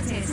noches.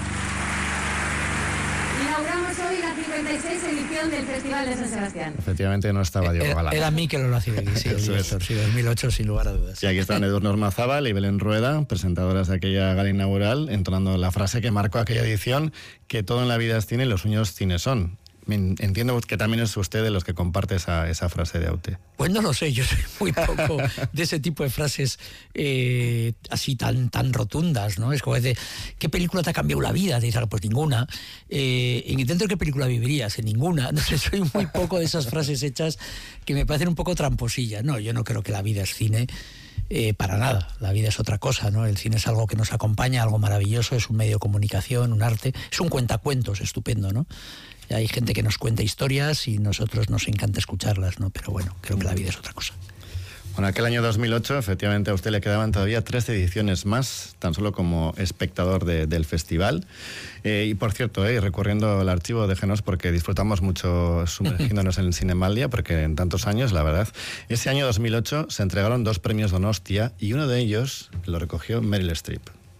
Inauguramos hoy la 56 edición del Festival de San Sebastián. Efectivamente no estaba Diego Galán. Era Mikel Olazábal, sí, el director, sí, 2008 sin lugar a dudas. Y aquí están Edurne Ormazábal y Belén Rueda, presentadoras de aquella gala inaugural, entonando la frase que marcó aquella edición, que todo en la vida es cine y los sueños cine son. Entiendo que también es usted de los que comparte esa frase de Aute. Pues no lo sé, yo soy muy poco de ese tipo de frases así tan rotundas, ¿no? Es como de, ¿qué película te ha cambiado la vida? Te dices, pues ninguna. ¿Dentro de qué película vivirías? En ninguna. No sé, soy muy poco de esas frases hechas que me parecen un poco tramposillas. No, yo no creo que la vida es cine. Para nada, la vida es otra cosa, ¿no? El cine es algo que nos acompaña, algo maravilloso, es un medio de comunicación, un arte, es un cuentacuentos estupendo, ¿no? Hay gente que nos cuenta historias y nosotros nos encanta escucharlas, ¿no? Pero bueno, creo que la vida es otra cosa. Bueno, aquel año 2008, efectivamente, a usted le quedaban todavía 3 ediciones más, tan solo como espectador del festival. Y por cierto, recorriendo el archivo, déjenos, porque disfrutamos mucho sumergiéndonos en el Cinemaldia, porque en tantos años, la verdad, ese año 2008 se entregaron 2 premios Donostia y uno de ellos lo recogió Meryl Streep.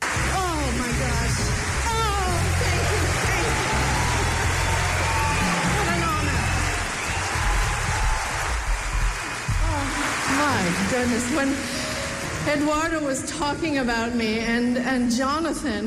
Goodness, when Eduardo was talking about me and Jonathan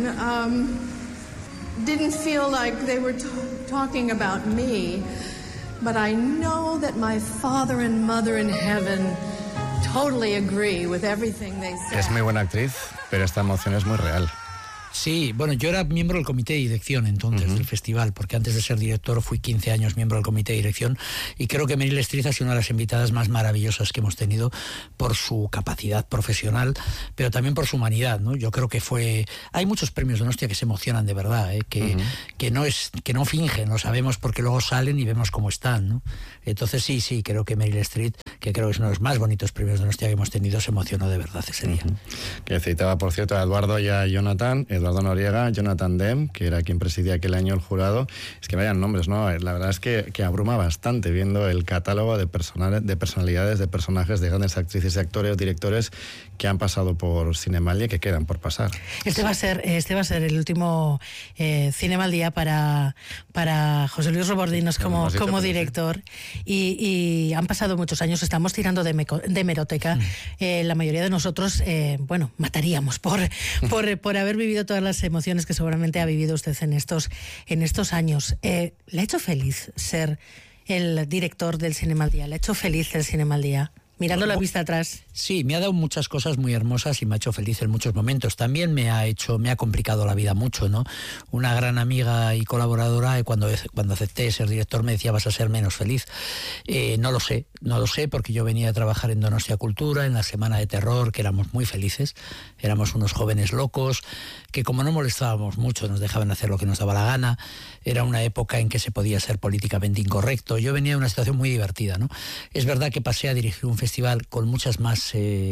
didn't feel like they were talking about me, but I know that my father and mother in heaven totally agree with everything they say. Es muy buena actriz, pero esta emoción es muy real. Sí, bueno, yo era miembro del comité de dirección entonces del festival, porque antes de ser director fui 15 años miembro del comité de dirección y creo que Meryl Streep ha sido una de las invitadas más maravillosas que hemos tenido por su capacidad profesional, pero también por su humanidad, ¿no? Yo creo que hay muchos premios Donostia que se emocionan de verdad, que no fingen, lo sabemos porque luego salen y vemos cómo están, ¿no? Entonces sí, creo que Meryl Streep, que creo que es uno de los más bonitos premios Donostia que hemos tenido, se emocionó de verdad ese día. Que citaba, por cierto, a Eduardo y a Jonathan, Eduardo Noriega, Jonathan Demme, que era quien presidía aquel año el jurado. Es que vayan nombres, ¿no? La verdad es que abruma bastante viendo el catálogo de personalidades, de personajes, de grandes actrices y actores, directores que han pasado por Cinemaldia y que quedan por pasar. Este va a ser el último Cinemaldia para José Luis Robordinos como director. Y han pasado muchos años, estamos tirando de hemeroteca. La mayoría de nosotros, mataríamos por haber vivido todas las emociones que seguramente ha vivido usted en estos años. ¿Le ha hecho feliz ser el director del Cinemaldia? ¿Le ha hecho feliz el Cinemaldia? Mirando la vista atrás. Sí, me ha dado muchas cosas muy hermosas y me ha hecho feliz en muchos momentos. También me ha complicado la vida mucho, ¿no? Una gran amiga y colaboradora, cuando acepté ser director, me decía, vas a ser menos feliz. No lo sé, porque yo venía a trabajar en Donostia Cultura, en la Semana de Terror, que éramos muy felices. Éramos unos jóvenes locos, que como no molestábamos mucho, nos dejaban hacer lo que nos daba la gana. Era una época en que se podía ser políticamente incorrecto. Yo venía de una situación muy divertida, ¿no? Es verdad que pasé a dirigir un festival con muchas más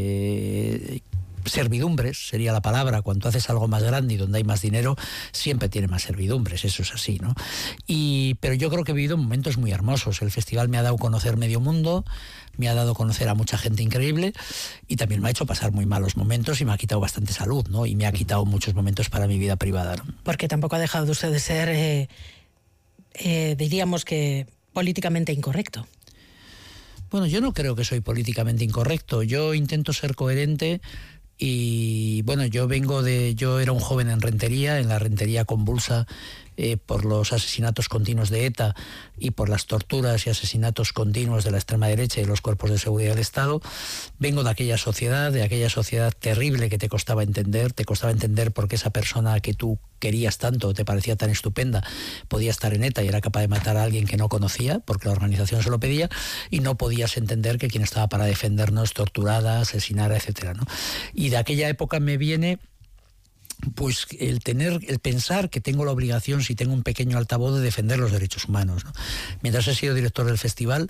servidumbres, sería la palabra. Cuando haces algo más grande y donde hay más dinero, siempre tiene más servidumbres, eso es así, ¿no? Pero yo creo que he vivido momentos muy hermosos. El festival me ha dado a conocer medio mundo, me ha dado a conocer a mucha gente increíble y también me ha hecho pasar muy malos momentos y me ha quitado bastante salud, ¿no? Y me ha quitado muchos momentos para mi vida privada, ¿no? Porque tampoco ha dejado de usted de ser, diríamos que políticamente incorrecto. Bueno, yo no creo que soy políticamente incorrecto. Yo intento ser coherente y, bueno, yo era un joven en Rentería, en la Rentería convulsa por los asesinatos continuos de ETA y por las torturas y asesinatos continuos de la extrema derecha y de los cuerpos de seguridad del Estado. Vengo de aquella sociedad terrible que te costaba entender por qué esa persona que tú querías tanto, te parecía tan estupenda, podía estar en ETA y era capaz de matar a alguien que no conocía, porque la organización se lo pedía, y no podías entender que quien estaba para defendernos torturara, asesinara, etcétera, ¿no? Y de aquella época me viene pues el pensar que tengo la obligación, si tengo un pequeño altavoz, de defender los derechos humanos, ¿no? Mientras he sido director del festival,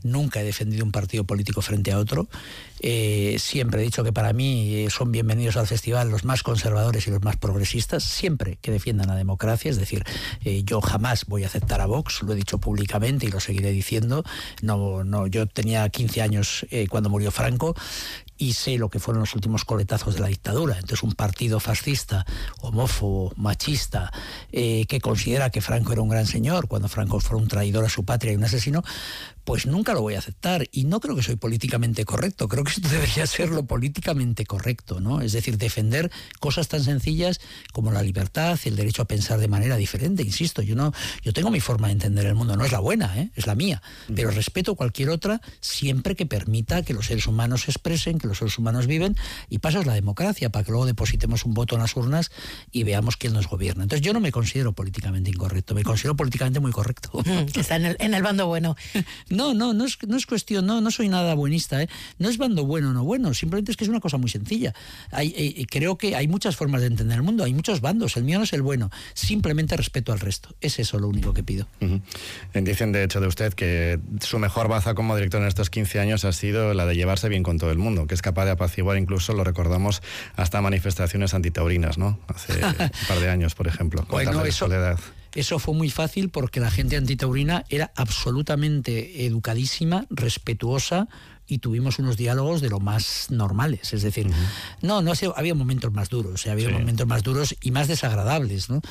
nunca he defendido un partido político frente a otro. Siempre he dicho que para mí son bienvenidos al festival los más conservadores y los más progresistas, siempre que defiendan la democracia. Es decir, yo jamás voy a aceptar a Vox, lo he dicho públicamente y lo seguiré diciendo. No, yo tenía 15 años cuando murió Franco y sé lo que fueron los últimos coletazos de la dictadura. Entonces, un partido fascista, homófobo, machista, que considera que Franco era un gran señor, cuando Franco fue un traidor a su patria y un asesino, pues nunca lo voy a aceptar. Y no creo que soy políticamente correcto, creo que esto debería ser lo políticamente correcto, ¿no? Es decir, defender cosas tan sencillas como la libertad, el derecho a pensar de manera diferente. Insisto, yo tengo mi forma de entender el mundo, no es la buena, es la mía, pero respeto cualquier otra siempre que permita que los seres humanos se expresen, que los seres humanos viven, y paso es la democracia, para que luego depositemos un voto en las urnas y veamos quién nos gobierna. Entonces yo no me considero políticamente incorrecto, me considero políticamente muy correcto. Está en el bando bueno. No es cuestión, no soy nada buenista, no es bando bueno o no bueno, simplemente es que es una cosa muy sencilla. Creo que hay muchas formas de entender el mundo, hay muchos bandos, el mío no es el bueno, simplemente respeto al resto, es eso lo único que pido. Dicen de hecho de usted que su mejor baza como director en estos 15 años ha sido la de llevarse bien con todo el mundo, que es capaz de apaciguar, incluso lo recordamos, hasta manifestaciones antitaurinas, ¿no? Hace un par de años, por ejemplo. Bueno, eso fue muy fácil porque la gente antitaurina era absolutamente educadísima, respetuosa, y tuvimos unos diálogos de lo más normales. Es decir, había momentos más duros, momentos más duros y más desagradables, ¿no?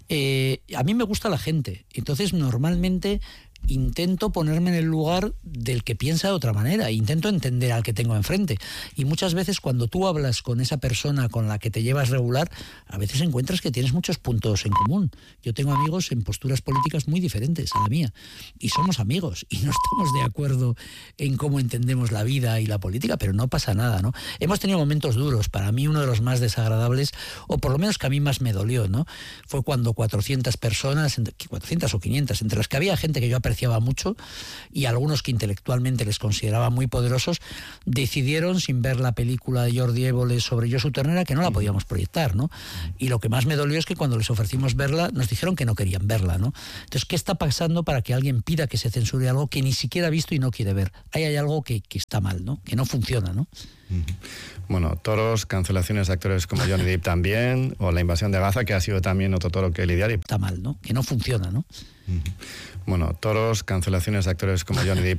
A mí me gusta la gente, entonces normalmente intento ponerme en el lugar del que piensa de otra manera, intento entender al que tengo enfrente, y muchas veces cuando tú hablas con esa persona con la que te llevas regular, a veces encuentras que tienes muchos puntos en común. Yo tengo amigos en posturas políticas muy diferentes a la mía, y somos amigos, y no estamos de acuerdo en cómo entendemos la vida y la política, pero no pasa nada, ¿no? Hemos tenido momentos duros. Para mí uno de los más desagradables, o por lo menos que a mí más me dolió, ¿no?, fue cuando 400 personas, 400 o 500, entre las que había gente que yo apreciaba mucho y algunos que intelectualmente les consideraba muy poderosos, decidieron, sin ver la película de Jordi Évole sobre Josu Ternera, que no la podíamos proyectar, ¿no? Y lo que más me dolió es que cuando les ofrecimos verla, nos dijeron que no querían verla, ¿no? Entonces, ¿qué está pasando para que alguien pida que se censure algo que ni siquiera ha visto y no quiere ver? Ahí hay algo que está mal, ¿no? Que no funciona, ¿no? Bueno, toros, cancelaciones de actores como Johnny Depp también, o la invasión de Gaza, que ha sido también otro toro que lidiar. Está mal, ¿no? Que no funciona, ¿no? Bueno, toros, cancelaciones de actores como Johnny Depp